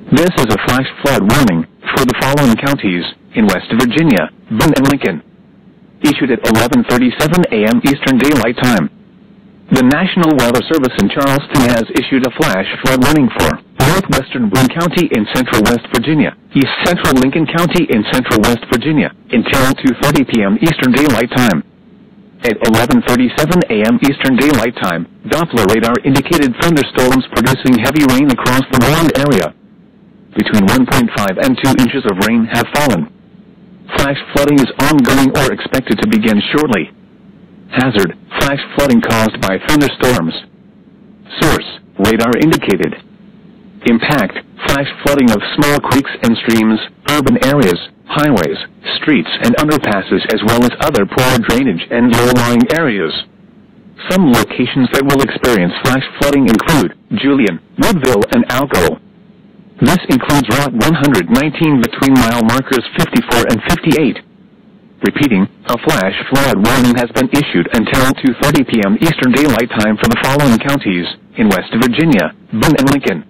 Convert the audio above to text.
This is a flash flood warning for the following counties in West Virginia, Boone and Lincoln. Issued at 11:37 a.m. Eastern Daylight Time. The National Weather Service in Charleston has issued a flash flood warning for northwestern Boone County in central West Virginia, east central Lincoln County in central West Virginia, until 2:30 p.m. Eastern Daylight Time. At 11:37 a.m. Eastern Daylight Time, Doppler radar indicated thunderstorms producing heavy rain across the warned area. Between 1.5 and 2 inches of rain have fallen. Flash flooding is ongoing or expected to begin shortly. Hazard: flash flooding caused by thunderstorms. Source: radar indicated. Impact: flash flooding of small creeks and streams, urban areas, highways, streets and underpasses, as well as other poor drainage and low-lying areas. Some locations that will experience flash flooding include Julian, Woodville and Alco. This includes Route 119 between mile markers 54 and 58. Repeating, a flash flood warning has been issued until 2:30 p.m. Eastern Daylight Time for the following counties in West Virginia, Boone and Lincoln.